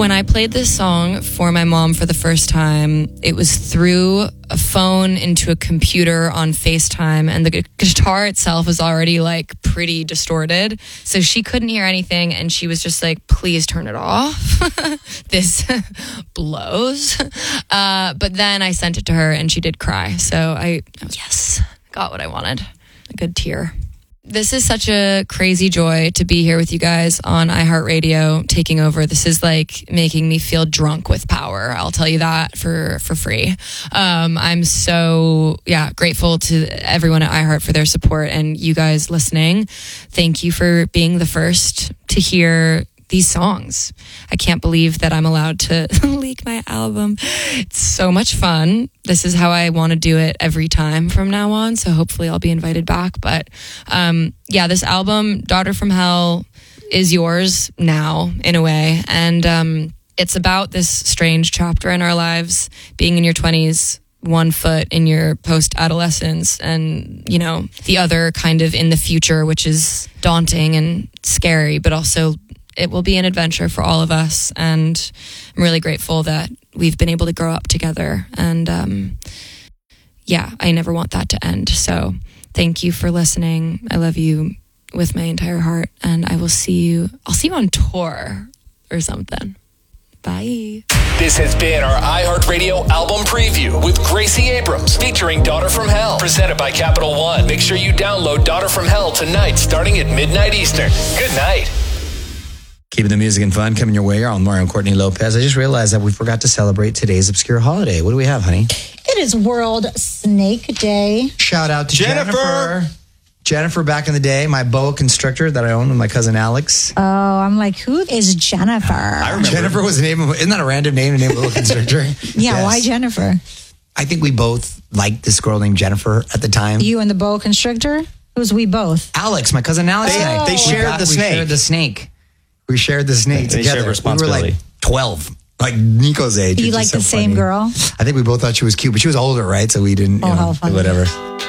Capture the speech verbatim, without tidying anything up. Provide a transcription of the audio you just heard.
When I played this song for my mom for the first time, it was through a phone into a computer on FaceTime, and the gu- guitar itself was already like pretty distorted. So she couldn't hear anything, and she was just like, please turn it off. This blows. Uh, but then I sent it to her and she did cry. So I, I was, yes, got what I wanted. A good tear. This is such a crazy joy to be here with you guys on iHeartRadio taking over. This is like making me feel drunk with power. I'll tell you that for, for free. Um, I'm so, yeah, grateful to everyone at iHeart for their support and you guys listening. Thank you for being the first to hear these songs. I can't believe that I'm allowed to leak my album. It's so much fun. This is how I want to do it every time from now on. So hopefully I'll be invited back. But um, yeah, this album, Daughter from Hell, is yours now in a way. And um, it's about this strange chapter in our lives, being in your twenties, one foot in your post-adolescence, and, you know, the other kind of in the future, which is daunting and scary, but also it will be an adventure for all of us. And I'm really grateful that we've been able to grow up together. And um, yeah, I never want that to end. So thank you for listening. I love you with my entire heart. And I will see you, I'll see you on tour or something. Bye. This has been our iHeartRadio album preview with Gracie Abrams, featuring Daughter from Hell, presented by Capital One. Make sure you download Daughter from Hell tonight, starting at midnight Eastern. Good night. Keeping the music and fun coming your way. You're on Mario and Courtney Lopez. I just realized that we forgot to celebrate today's obscure holiday. What do we have, honey? It is World Snake Day. Shout out to Jennifer. Jennifer. Jennifer, back in the day, my boa constrictor that I owned with my cousin Alex. Oh, I'm like, who is Jennifer? I remember. Jennifer was the name of, isn't that a random name, the name of a boa constrictor? Yeah, Yes. why Jennifer? I think we both liked this girl named Jennifer at the time. You and the boa constrictor? Who's we both? Alex, my cousin Alex They- and I. they We shared got- the we snake. shared the snake. We shared the snake They together. shared responsibility. We were like twelve, like Nico's age. You which like is so the same funny. girl? I think we both thought she was cute, but she was older, right? So we didn't, Oh, you know, how funny. whatever.